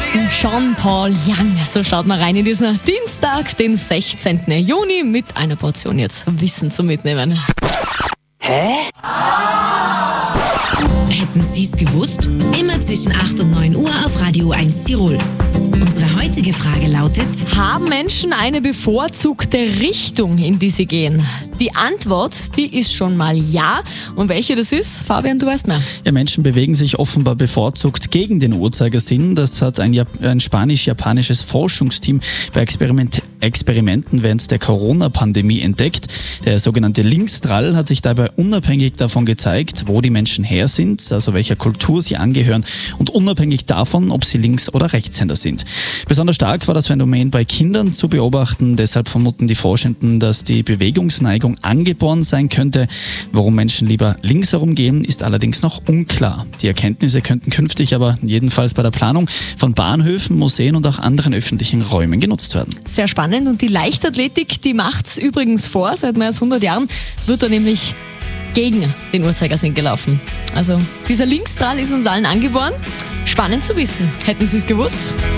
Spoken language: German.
Jean-Paul Young. So schaut man rein in diesen Dienstag, den 16. Juni, mit einer Portion jetzt Wissen zum Mitnehmen. Hätten Sie es gewusst? Immer zwischen 8 und 9 Uhr auf Radio 1 Tirol. Unsere heutige Frage lautet: Haben Menschen eine bevorzugte Richtung, in die sie gehen? Die Antwort, die ist schon mal ja. Und welche das ist, Fabian, du weißt mehr. Ja, Menschen bewegen sich offenbar bevorzugt gegen den Uhrzeigersinn. Das hat ein spanisch-japanisches Forschungsteam bei Experimenten während der Corona-Pandemie entdeckt. Der sogenannte Linkstrahl hat sich dabei unabhängig davon gezeigt, wo die Menschen her sind, also welcher Kultur sie angehören, und unabhängig davon, ob sie Links- oder Rechtshänder sind. Besonders stark war das Phänomen bei Kindern zu beobachten. Deshalb vermuten die Forschenden, dass die Bewegungsneigung angeboren sein könnte. Warum Menschen lieber links herumgehen, ist allerdings noch unklar. Die Erkenntnisse könnten künftig aber jedenfalls bei der Planung von Bahnhöfen, Museen und auch anderen öffentlichen Räumen genutzt werden. Sehr spannend. Und die Leichtathletik, die macht's übrigens vor. Seit mehr als 100 Jahren wird da nämlich gegen den Uhrzeigersinn gelaufen. Also dieser Linksstrahl ist uns allen angeboren. Spannend zu wissen. Hätten Sie es gewusst?